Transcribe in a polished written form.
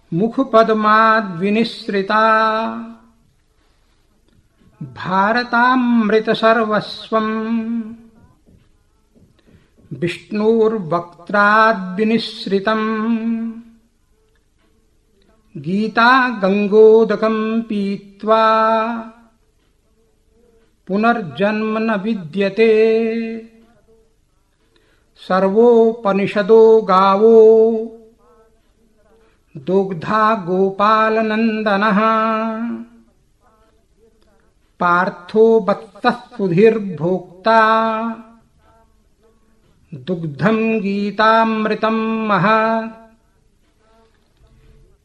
मुखपद्माद्विनिसृता भारतामृतसर्वस्वम् विष्णोर्वक्त्राद्विनिसृतम् गीता गंगोदकम् पीत्वा पुनर्जन्म न विद्यते सर्वोपनिषदो गावो दुग्धा गोपालनन्दनः पार्थो वत्सः सुधीर्भोक्ता दुग्धं गीतामृतं महत्।